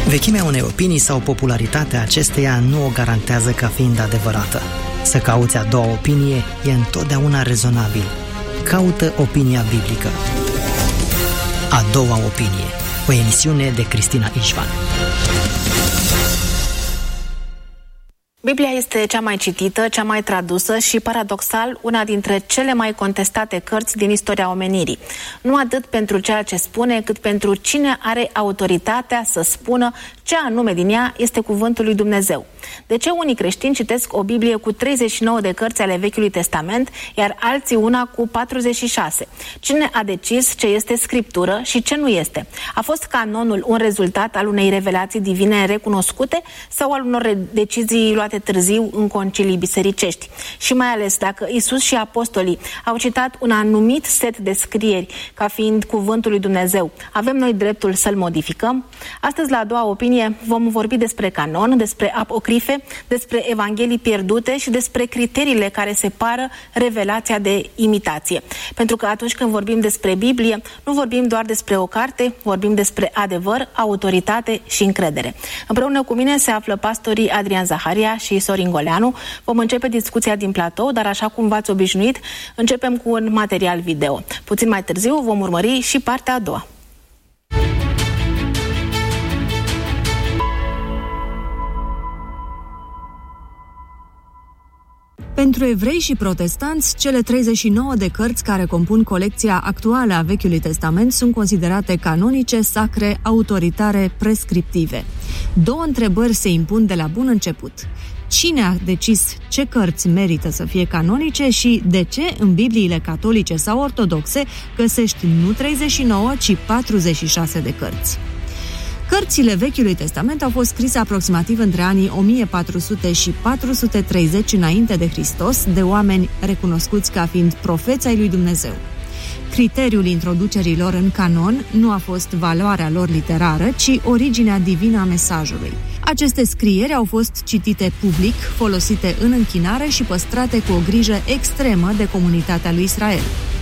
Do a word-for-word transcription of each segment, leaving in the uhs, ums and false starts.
Vechimea unei opinii sau popularitatea acesteia nu o garantează ca fiind adevărată. Să cauți a doua opinie e întotdeauna rezonabil. Caută opinia biblică. A doua opinie, o emisiune de Cristina Ișvan. Biblia este cea mai citită, cea mai tradusă și, paradoxal, una dintre cele mai contestate cărți din istoria omenirii. Nu atât pentru ceea ce spune, cât pentru cine are autoritatea să spună ce anume din ea este cuvântul lui Dumnezeu. De ce unii creștini citesc o Biblie cu treizeci și nouă de cărți ale Vechiului Testament, iar alții una cu patruzeci și șase? Cine a decis ce este Scriptură și ce nu este? A fost canonul un rezultat al unei revelații divine recunoscute sau al unor decizii luate târziu în concilii bisericești? Și mai ales dacă Isus și apostolii au citat un anumit set de scrieri ca fiind cuvântul lui Dumnezeu, avem noi dreptul să-l modificăm? Astăzi, la a doua opinie, vom vorbi despre canon, despre apocrife, despre evanghelii pierdute și despre criteriile care separă revelația de imitație. Pentru că atunci când vorbim despre Biblie, nu vorbim doar despre o carte, vorbim despre adevăr, autoritate și încredere. Împreună cu mine se află pastorii Adrian Zaharia și Sorin Goleanu. Vom începe discuția din platou, dar așa cum v-ați obișnuit, începem cu un material video. Puțin mai târziu vom urmări și partea a doua. Pentru evrei și protestanți, cele treizeci și nouă de cărți care compun colecția actuală a Vechiului Testament sunt considerate canonice, sacre, autoritare, prescriptive. Două întrebări se impun de la bun început. Cine a decis ce cărți merită să fie canonice și de ce în Bibliile catolice sau ortodoxe găsești nu treizeci și nouă, ci patruzeci și șase de cărți? Cărțile Vechiului Testament au fost scrise aproximativ între anii o mie patru sute și patru sute treizeci înainte de Hristos de oameni recunoscuți ca fiind profeți ai lui Dumnezeu. Criteriul introducerii lor în canon nu a fost valoarea lor literară, ci originea divină a mesajului. Aceste scrieri au fost citite public, folosite în închinare și păstrate cu o grijă extremă de comunitatea lui Israel.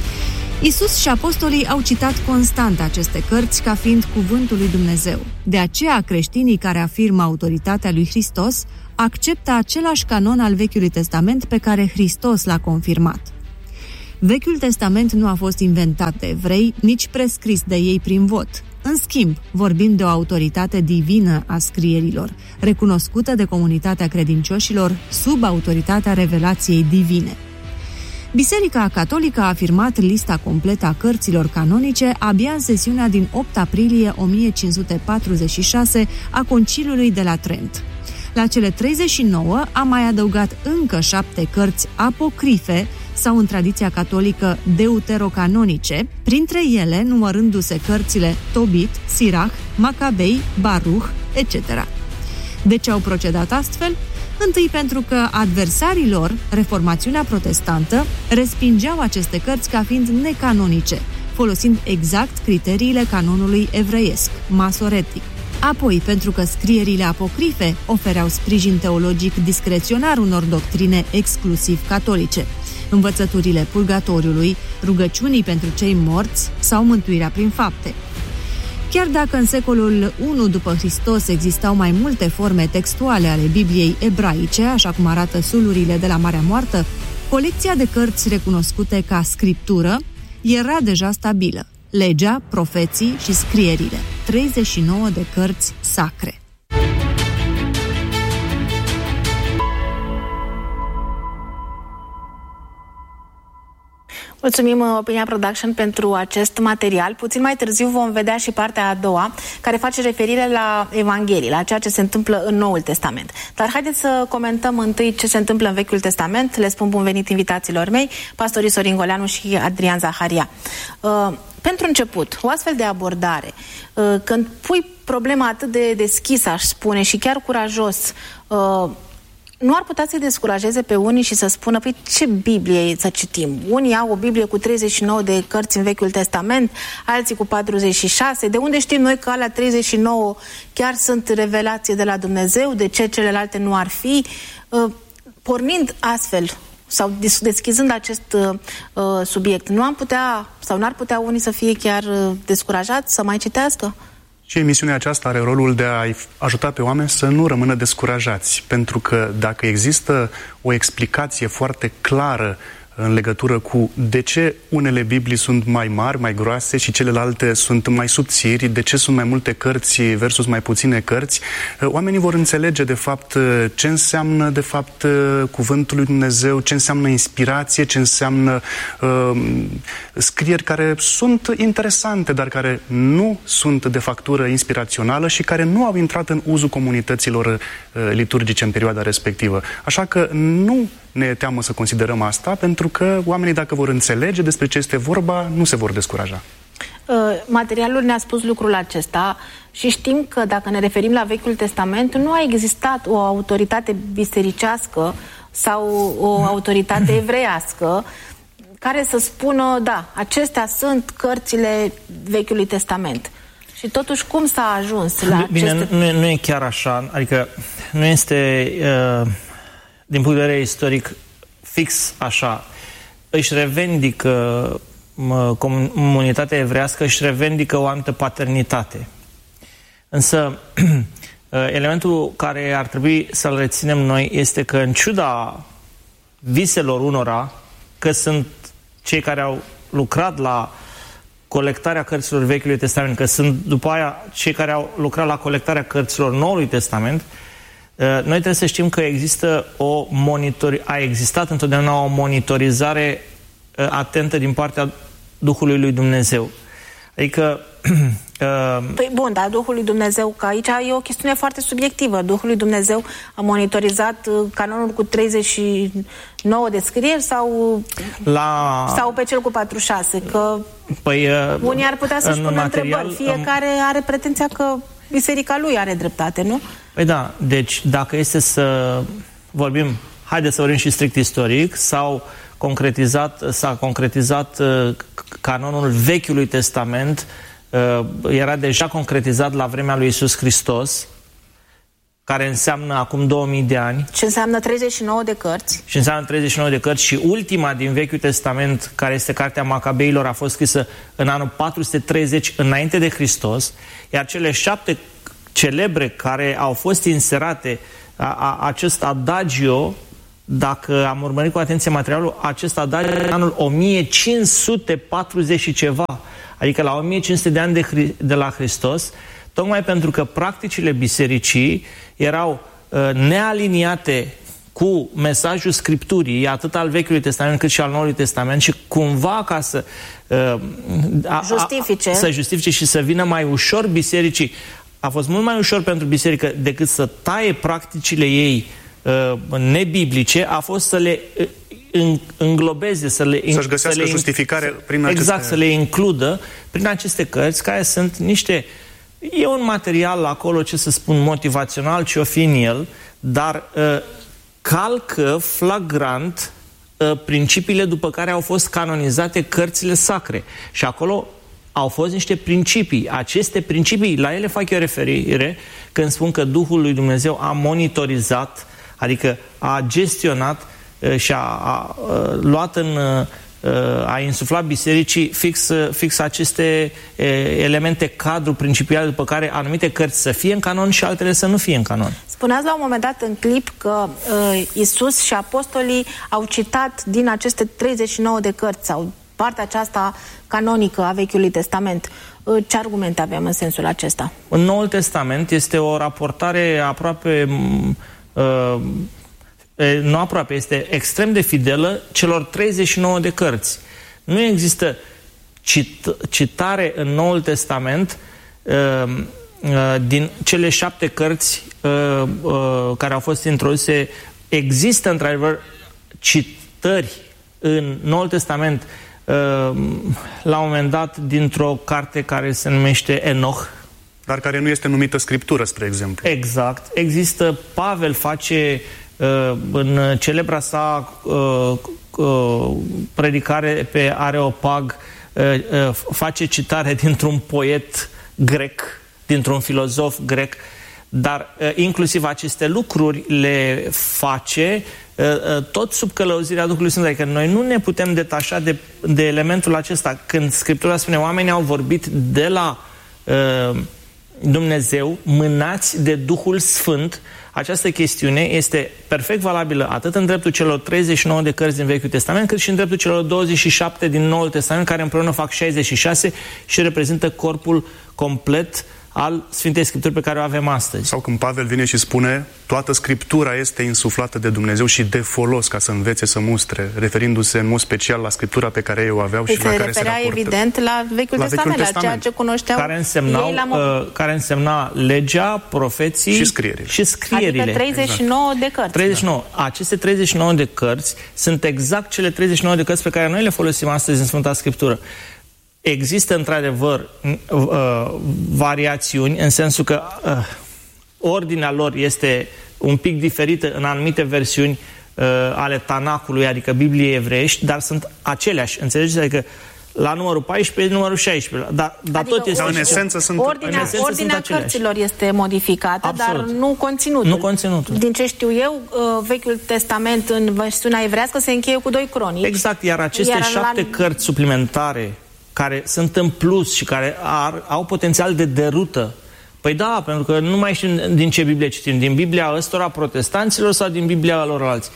Isus și apostolii au citat constant aceste cărți ca fiind cuvântul lui Dumnezeu. De aceea, creștinii care afirmă autoritatea lui Hristos acceptă același canon al Vechiului Testament pe care Hristos l-a confirmat. Vechiul Testament nu a fost inventat de evrei, nici prescris de ei prin vot. În schimb, vorbim de o autoritate divină a scrierilor, recunoscută de comunitatea credincioșilor sub autoritatea revelației divine. Biserica Catolică a afirmat lista completă a cărților canonice abia în sesiunea din opt aprilie o mie cinci sute patruzeci și șase a Conciliului de la Trent. La cele treizeci și nouă a mai adăugat încă șapte cărți apocrife sau, în tradiția catolică, deuterocanonice, printre ele numărându-se cărțile Tobit, Sirach, Macabei, Baruch, et cetera. De ce au procedat astfel? Întâi pentru că adversarii lor, reformațiunea protestantă, respingeau aceste cărți ca fiind necanonice, folosind exact criteriile canonului evreiesc, masoretic. Apoi, pentru că scrierile apocrife ofereau sprijin teologic discreționar unor doctrine exclusiv catolice, învățăturile purgatoriului, rugăciunii pentru cei morți sau mântuirea prin fapte. Chiar dacă în secolul I după Hristos existau mai multe forme textuale ale Bibliei ebraice, așa cum arată sulurile de la Marea Moartă, colecția de cărți recunoscute ca scriptură era deja stabilă: legea, profeții și scrierile, treizeci și nouă de cărți sacre. Mulțumim Opinia Production pentru acest material. Puțin mai târziu vom vedea și partea a doua, care face referire la Evanghelii, la ceea ce se întâmplă în Noul Testament. Dar haideți să comentăm întâi ce se întâmplă în Vechiul Testament. Le spun bun venit invitațiilor mei, pastorii Sorin Goleanu și Adrian Zaharia. Uh, pentru început, o astfel de abordare, uh, când pui problema atât de deschisă, aș spune, și chiar curajos, uh, nu ar putea să-i descurajeze pe unii și să spună: păi ce Biblie să citim? Unii au o Biblie cu treizeci și nouă de cărți în Vechiul Testament, alții cu patruzeci și șase. De unde știm noi că alea treizeci și nouă chiar sunt revelație de la Dumnezeu? De ce celelalte nu ar fi? Pornind astfel sau deschizând acest uh, subiect, nu am putea sau n-ar putea unii să fie chiar descurajați să mai citească? Și emisiunea aceasta are rolul de a ajuta pe oameni să nu rămână descurajați, pentru că dacă există o explicație foarte clară în legătură cu de ce unele Biblii sunt mai mari, mai groase și celelalte sunt mai subțiri, de ce sunt mai multe cărți versus mai puține cărți, oamenii vor înțelege de fapt ce înseamnă de fapt cuvântul lui Dumnezeu, ce înseamnă inspirație, ce înseamnă uh, scrieri care sunt interesante, dar care nu sunt de factură inspirațională și care nu au intrat în uzul comunităților uh, liturgice în perioada respectivă. Așa că nu ne e teamă să considerăm asta, pentru că oamenii, dacă vor înțelege despre ce este vorba, nu se vor descuraja. Materialul ne-a spus lucrul acesta și știm că dacă ne referim la Vechiul Testament, nu a existat o autoritate bisericească sau o autoritate evreiască care să spună, da, acestea sunt cărțile Vechiului Testament. Și totuși, cum s-a ajuns la Bine, aceste... nu, nu e chiar așa, adică nu este... Uh... din punct de vedere istoric, fix așa. Își revendică comunitatea evrească, își revendică o anumită paternitate. Însă, elementul care ar trebui să-l reținem noi este că, în ciuda viselor unora, că sunt cei care au lucrat la colectarea cărților Vechiului Testament, că sunt după aia cei care au lucrat la colectarea cărților Noului Testament, noi trebuie să știm că există o monitori... a existat întotdeauna o monitorizare atentă din partea Duhului lui Dumnezeu. Adică... Păi bun, dar Duhul lui Dumnezeu, că aici e o chestiune foarte subiectivă. Duhul lui Dumnezeu a monitorizat canonul cu treizeci și nouă de scrieri sau, la... sau pe cel cu patruzeci și șase? Că păi, unii ar putea să-și pună material, întrebări. Fiecare are pretenția că biserica lui are dreptate, nu? Păi da, deci dacă este să vorbim, haideți să vorbim și strict istoric, sau concretizat, s-a concretizat uh, canonul Vechiului Testament, uh, era deja concretizat la vremea lui Iisus Hristos, care înseamnă acum două mii de ani. Ce înseamnă treizeci și nouă de cărți. Și înseamnă treizeci și nouă de cărți și ultima din Vechiul Testament, care este Cartea Macabeilor, a fost scrisă în anul patru sute treizeci înainte de Hristos, iar cele șapte celebre care au fost inserate, a, a, acest adagio, dacă am urmărit cu atenție materialul, acest adagio în anul o mie cinci sute patruzeci și ceva, adică la o mie cinci sute de ani de, de la Hristos, tocmai pentru că practicile bisericii erau uh, nealiniate cu mesajul Scripturii, atât al Vechiului Testament cât și al Noului Testament, și cumva ca să uh, a, justifice. A, să justifice și să vină mai ușor bisericii. A fost mult mai ușor pentru biserică decât să taie practicile ei uh, nebiblice, a fost să le uh, înglobeze, să le... Să-și găsească să le, justificare prin aceste... Exact, să le includă prin aceste cărți, care sunt niște... E un material acolo, ce să spun, motivațional, ce o fi în el, dar uh, calcă flagrant uh, principiile după care au fost canonizate cărțile sacre. Și acolo au fost niște principii. Aceste principii, la ele fac eu referire când spun că Duhul lui Dumnezeu a monitorizat, adică a gestionat uh, și a, a uh, luat în... Uh, a insuflat bisericii fix, fix aceste e, elemente cadru principiale după care anumite cărți să fie în canon și altele să nu fie în canon. Spuneați la un moment dat în clip că uh, Iisus și apostolii au citat din aceste treizeci și nouă de cărți sau partea aceasta canonică a Vechiului Testament. Uh, ce argumente avem în sensul acesta? În Noul Testament este o raportare aproape... Uh, nu aproape, este extrem de fidelă celor treizeci și nouă de cărți. Nu există cit citare în Noul Testament uh, uh, din cele șapte cărți uh, uh, care au fost introduse. Există într-adevăr citări în Noul Testament uh, la un moment dat dintr-o carte care se numește Enoch, dar care nu este numită Scriptură, spre exemplu. Exact. Există, Pavel face în celebra sa uh, uh, predicare pe Areopag, uh, uh, face citare dintr-un poet grec, dintr-un filozof grec, dar uh, inclusiv aceste lucruri le face uh, uh, tot sub călăuzirea Duhului Sfânt. Adică noi nu ne putem detașa de, de elementul acesta. Când Scriptura spune oamenii au vorbit de la uh, Dumnezeu, mânați de Duhul Sfânt. Această chestiune este perfect valabilă atât în dreptul celor treizeci și nouă de cărți din Vechiul Testament, cât și în dreptul celor douăzeci și șapte din Noul Testament, care împreună fac șaizeci și șase și reprezintă corpul complet al Sfintei Scripturi pe care o avem astăzi. Sau când Pavel vine și spune, toată Scriptura este insuflată de Dumnezeu și de folos ca să învețe, să mustre, referindu-se în mod special la Scriptura pe care ei o aveau și se la care se referea raportă. evident la Vechiul, la Testament, Vechiul la ceea ce cunoșteau care însemnau, ei la uh, care însemna legea, profeții și scrierile. Și scrierile. Adică treizeci și nouă exact. de cărți. treizeci și nouă. Da. Aceste treizeci și nouă de cărți sunt exact cele treizeci și nouă de cărți pe care noi le folosim astăzi în Sfânta Scriptură. Există într-adevăr uh, variațiuni, în sensul că uh, ordinea lor este un pic diferită în anumite versiuni uh, ale Tanacului, adică Bibliei evreiești, dar sunt aceleași, înțelegeți? Adică la numărul paisprezece, numărul șaisprezece, dar, dar adică tot este... În esență sunt, ordinea, în esență ordinea sunt cărților este modificată, Absolut. dar nu conținutul. Nu conținutul. Din ce știu eu, Vechiul Testament în versiunea evrească se încheie cu doi cronici. Exact, iar aceste iar șapte la... cărți suplimentare care sunt în plus și care ar, au potențial de derută. Păi da, pentru că nu mai știm din ce Biblie citim, din Biblia ăstora protestanților sau din Biblia alorlalți.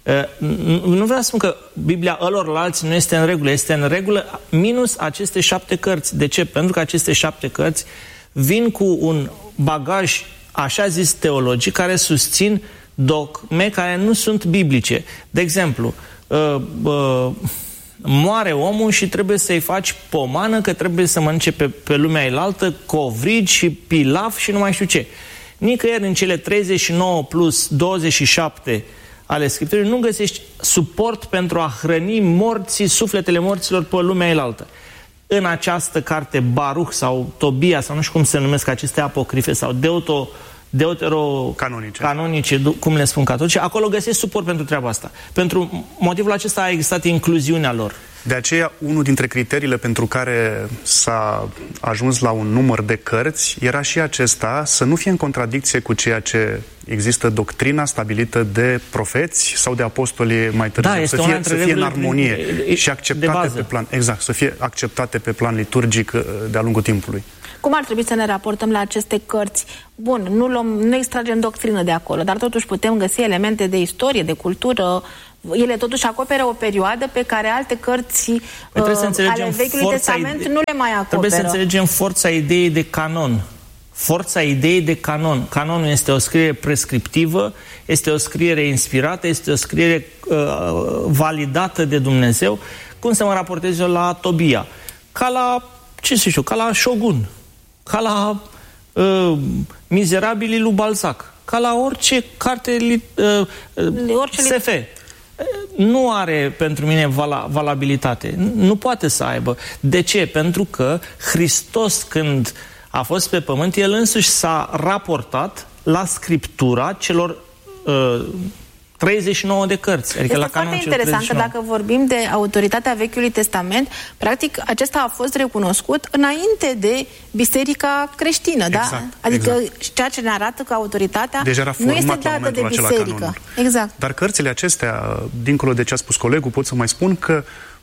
Nu vreau să spun că Biblia alorlalți nu este în regulă, este în regulă minus aceste șapte cărți. De ce? Pentru că aceste șapte cărți vin cu un bagaj, așa zis, teologic, care susțin dogme care nu sunt biblice. De exemplu, uh, uh, moare omul și trebuie să-i faci pomană, că trebuie să mănânce pe, pe lumea elaltă covrigi și pilaf și nu mai știu ce. Nicăieri în cele treizeci și nouă plus douăzeci și șapte ale Scripturii nu găsești suport pentru a hrăni morții, sufletele morților pe lumea elaltă. În această carte Baruch sau Tobia, sau nu știu cum se numesc aceste apocrife, sau Deuto, deutero-canonice, canonice, cum le spun catolici, acolo găsești suport pentru treaba asta. Pentru motivul acesta a existat incluziunea lor. De aceea, unul dintre criteriile pentru care s-a ajuns la un număr de cărți era și acesta, să nu fie în contradicție cu ceea ce există doctrina stabilită de profeți sau de apostolii mai târziu. Da, să fie, să fie în armonie și acceptate pe plan, exact, să fie acceptate pe plan liturgic de-a lungul timpului. Cum ar trebui să ne raportăm la aceste cărți? Bun, nu, luăm, nu extragem doctrină de acolo, dar totuși putem găsi elemente de istorie, de cultură. Ele totuși acoperă o perioadă pe care alte cărți uh, ale Vechiului Testament ide- nu le mai acoperă. Trebuie să înțelegem forța ideii de canon. Forța ideii de canon. Canonul este o scriere prescriptivă, este o scriere inspirată, este o scriere uh, validată de Dumnezeu. Cum să mă raportez eu la Tobia? Ca la, ce să știu, ca la Shogun, ca la uh, Mizerabilii lui Balzac, ca la orice carte li, uh, orice S F. Nu are pentru mine vala, valabilitate. Nu poate să aibă. De ce? Pentru că Hristos, când a fost pe pământ, el însuși s-a raportat la Scriptura celor uh, treizeci și nouă de cărți. Adică este la foarte interesant că dacă vorbim de autoritatea Vechiului Testament, practic acesta a fost recunoscut înainte de Biserica creștină, exact, da? Adică exact. ceea ce ne arată că autoritatea nu este dată de biserică. Exact. Dar cărțile acestea, dincolo de ce a spus colegul, pot să mai spun că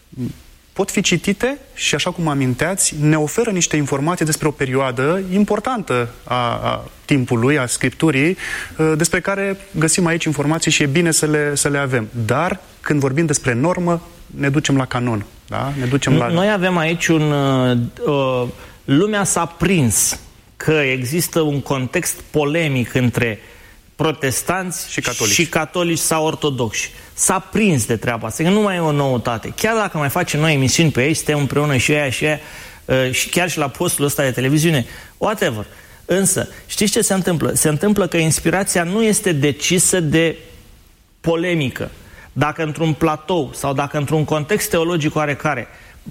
pot fi citite și, așa cum aminteați, ne oferă niște informații despre o perioadă importantă a, a timpului, a Scripturii, despre care găsim aici informații și e bine să le, să le avem. Dar, când vorbim despre normă, ne ducem la canon. Da? Ne ducem la... Noi avem aici un... Uh, lumea s-a prins că există un context polemic între protestanți și catolici, și catolici sau ortodoxi. S-a prins de treaba asta, că nu mai e o noutate. Chiar dacă mai facem noi emisiuni pe ei, suntem împreună și aia și aia, uh, și chiar și la postul ăsta de televiziune, whatever. Însă, știți ce se întâmplă? Se întâmplă că inspirația nu este decisă de polemică. Dacă într-un platou sau dacă într-un context teologic oarecare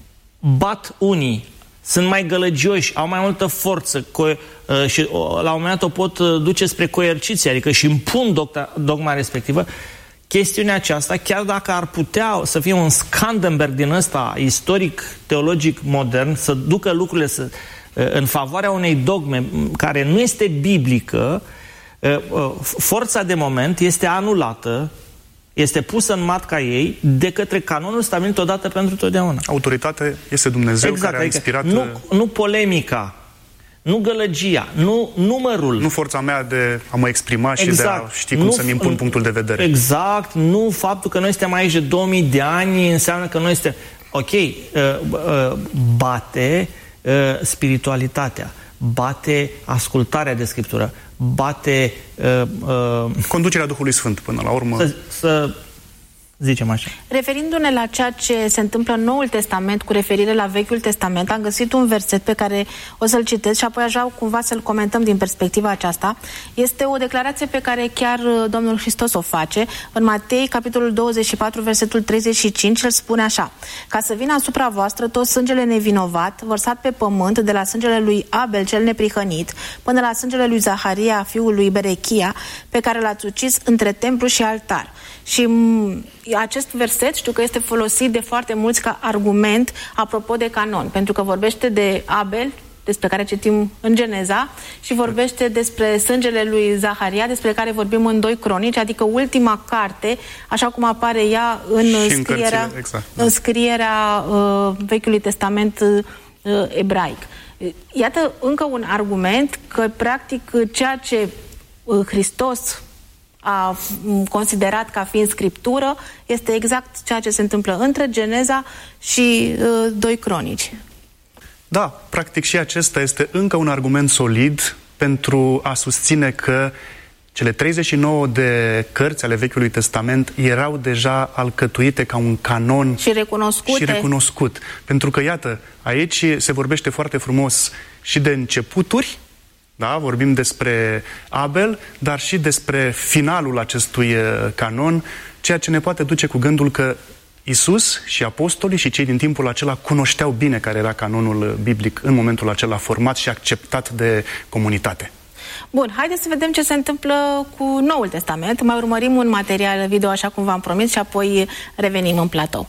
bat unii, sunt mai gălăgioși, au mai multă forță co- uh, și uh, la un moment dat o pot uh, duce spre coerciție, adică și impun dogma, dogma respectivă, chestiunea aceasta, chiar dacă ar putea să fie un Scandenberg din ăsta istoric, teologic, modern, să ducă lucrurile să, uh, în favoarea unei dogme care nu este biblică, uh, uh, forța de moment este anulată, este pusă în matca ei de către canonul stabilit odată pentru totdeauna. Autoritatea este Dumnezeu, exact, care a adică inspirat... Nu, nu polemica, nu gălăgia, nu numărul. Nu forța mea de a mă exprima și exact. de a ști cum nu, să-mi impun punctul de vedere. Exact, nu faptul că noi suntem aici de două mii de ani înseamnă că noi suntem... Ok, uh, uh, bate uh, spiritualitatea, bate ascultarea de Scriptură, bate... Uh, uh, conducerea Duhului Sfânt, până la urmă. Să... să zicem așa. Referindu-ne la ceea ce se întâmplă în Noul Testament cu referire la Vechiul Testament, am găsit un verset pe care o să-l citesc și apoi aș vrea cumva să-l comentăm din perspectiva aceasta. Este o declarație pe care chiar Domnul Hristos o face. În Matei, capitolul douăzeci și patru, versetul treizeci și cinci, el spune așa: ca să vină asupra voastră tot sângele nevinovat, vărsat pe pământ, de la sângele lui Abel cel neprihănit, până la sângele lui Zaharia, fiul lui Berechia, pe care l-ați ucis între templu și altar. Și acest verset știu că este folosit de foarte mulți ca argument apropo de canon, pentru că vorbește de Abel, despre care citim în Geneza, și vorbește despre sângele lui Zaharia, despre care vorbim în doi Cronici, adică ultima carte, așa cum apare ea în și scrierea, în exact, da. în scrierea uh, Vechiului Testament uh, ebraic. Iată încă un argument că, practic, ceea ce uh, Hristos a considerat ca fiind Scriptură este exact ceea ce se întâmplă între Geneza și uh, doi Cronici. Da, practic și acesta este încă un argument solid pentru a susține că cele treizeci și nouă de cărți ale Vechiului Testament erau deja alcătuite ca un canon și recunoscute. și recunoscut. Pentru că, iată, aici se vorbește foarte frumos și de începuturi, da? Vorbim despre Abel, dar și despre finalul acestui canon, ceea ce ne poate duce cu gândul că Iisus și apostolii și cei din timpul acela cunoșteau bine care era canonul biblic în momentul acela format și acceptat de comunitate. Bun, haideți să vedem ce se întâmplă cu Noul Testament. Mai urmărim un material video, așa cum v-am promis, și apoi revenim în platou.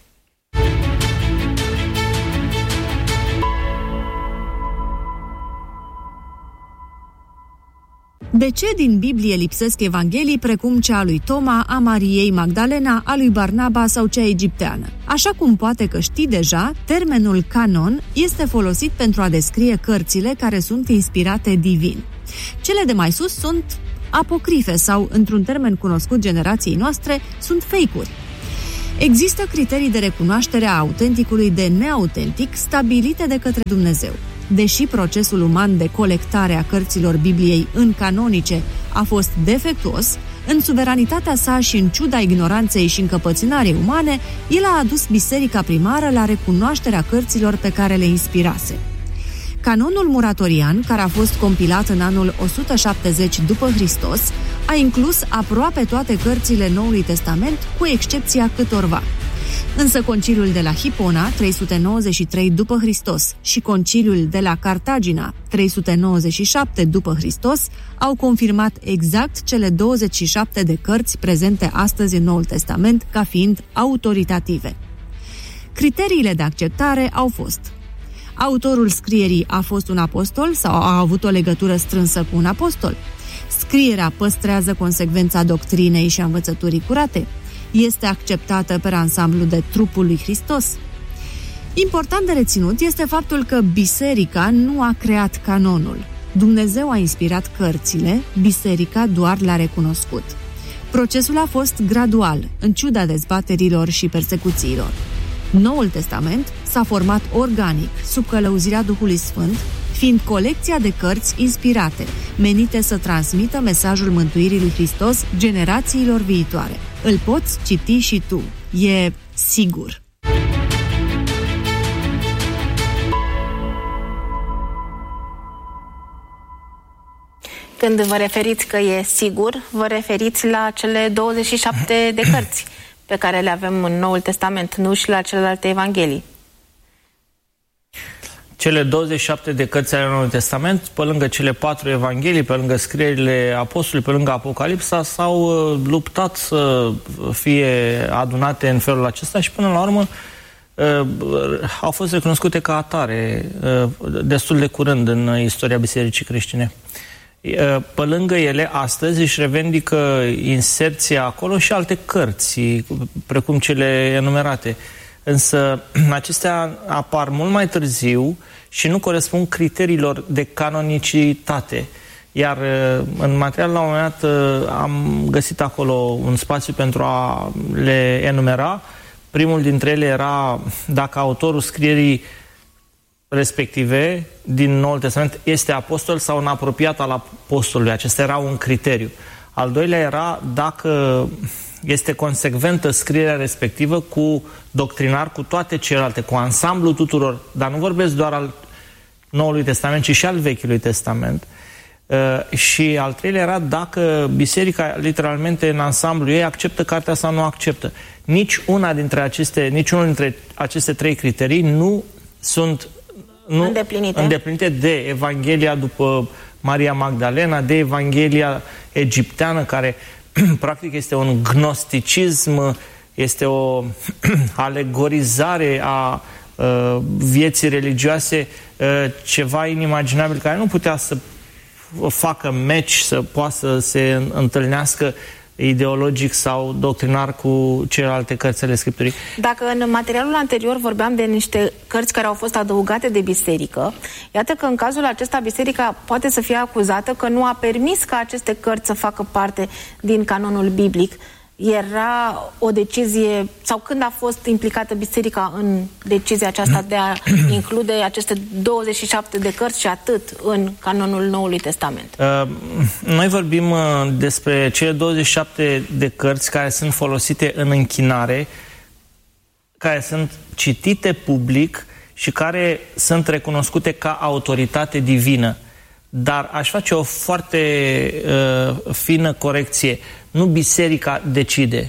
De ce din Biblie lipsesc evanghelii precum cea a lui Toma, a Mariei Magdalena, a lui Barnaba sau cea egipteană? Așa cum poate că știi deja, termenul canon este folosit pentru a descrie cărțile care sunt inspirate divin. Cele de mai sus sunt apocrife sau, într-un termen cunoscut generației noastre, sunt fake-uri. Există criterii de recunoaștere a autenticului de neautentic stabilite de către Dumnezeu. Deși procesul uman de colectare a cărților Bibliei în canonice a fost defectuos, în suveranitatea sa și în ciuda ignoranței și încăpățânării umane, el a adus biserica primară la recunoașterea cărților pe care le inspirase. Canonul muratorian, care a fost compilat în anul o sută șaptezeci după Hristos, a inclus aproape toate cărțile Noului Testament, cu excepția câtorva. Însă conciliul de la Hipona, trei sute nouăzeci și trei după Hristos, și conciliul de la Cartagina, trei sute nouăzeci și șapte după Hristos, au confirmat exact cele douăzeci și șapte de cărți prezente astăzi în Noul Testament ca fiind autoritative. Criteriile de acceptare au fost: autorul scrierii a fost un apostol sau a avut o legătură strânsă cu un apostol, scrierea păstrează consecvența doctrinei și a învățăturii curate, este acceptată pe ansamblu de trupul lui Hristos. Important de reținut este faptul că biserica nu a creat canonul. Dumnezeu a inspirat cărțile, biserica doar l-a recunoscut. Procesul a fost gradual, în ciuda dezbaterilor și persecuțiilor. Noul Testament s-a format organic, sub călăuzirea Duhului Sfânt, fiind colecția de cărți inspirate, menite să transmită mesajul mântuirii lui Hristos generațiilor viitoare. Îl poți citi și tu. E sigur. Când vă referiți că e sigur, vă referiți la cele douăzeci și șapte de cărți pe care le avem în Noul Testament, nu și la celelalte evanghelii. Cele douăzeci și șapte de cărți ale Noului Testament, pe lângă cele patru evanghelii, pe lângă scrierile apostolului, pe lângă Apocalipsa, s-au luptat să fie adunate în felul acesta și până la urmă au fost recunoscute ca atare destul de curând în istoria Bisericii creștine. Pe lângă ele, astăzi își revendică inserția acolo și alte cărți, precum cele enumerate. Însă acestea apar mult mai târziu și nu corespund criteriilor de canonicitate. Iar în material, la un moment dat, am găsit acolo un spațiu pentru a le enumera. Primul dintre ele era dacă autorul scrierii respective din Noul Testament este apostol sau un apropiat al apostolului. Acesta era un criteriu. Al doilea era dacă este consecventă scrierea respectivă cu doctrinar, cu toate celelalte, cu ansamblu tuturor, dar nu vorbesc doar al Noului Testament, ci și al Vechiului Testament. Uh, și al treilea era dacă biserica, literalmente, în ansamblu ei, acceptă cartea sau nu acceptă. Nici una dintre aceste, nici unul dintre aceste trei criterii nu sunt nu îndeplinite. îndeplinite de Evanghelia după Maria Magdalena, de Evanghelia egipteană, care practic este un gnosticism, este o alegorizare a uh, vieții religioase, uh, ceva inimaginabil, care nu putea să facă meci, să poată să se întâlnească ideologic sau doctrinar cu celelalte cărți ale Scripturii. Dacă în materialul anterior vorbeam de niște cărți care au fost adăugate de biserică, iată că în cazul acesta biserica poate să fie acuzată că nu a permis ca aceste cărți să facă parte din canonul biblic. Era o decizie, sau când a fost implicată biserica în decizia aceasta de a include aceste douăzeci și șapte de cărți și atât în canonul Noului Testament? Uh, noi vorbim uh, despre cele douăzeci și șapte de cărți care sunt folosite în închinare, care sunt citite public și care sunt recunoscute ca autoritate divină. Dar aș face o foarte uh, fină corecție. Nu biserica decide.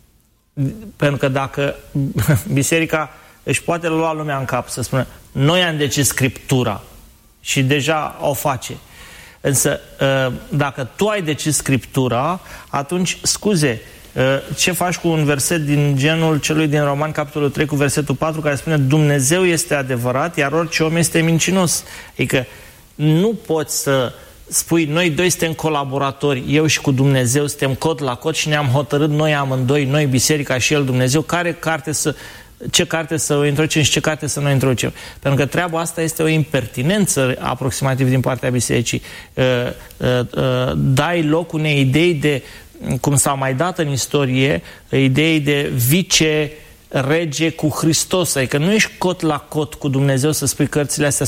Pentru că dacă biserica își poate lua lumea în cap să spună noi am decis Scriptura și deja o face. Însă uh, dacă tu ai decis Scriptura, atunci, scuze, uh, ce faci cu un verset din genul celui din Romani, capitolul trei, cu versetul patru, care spune Dumnezeu este adevărat, iar orice om este mincinos. Adică nu poți să spui, noi doi suntem colaboratori, eu și cu Dumnezeu suntem cot la cot și ne-am hotărât noi amândoi, noi biserica și el Dumnezeu, care carte să, ce carte să o introducem și ce carte să nu o introducem. Pentru că treaba asta este o impertinență aproximativ din partea bisericii. Uh, uh, uh, dai loc unei idei de, cum s-a mai dat în istorie, idei de vice rege cu Hristos, adică nu ești cot la cot cu Dumnezeu să spui cărțile astea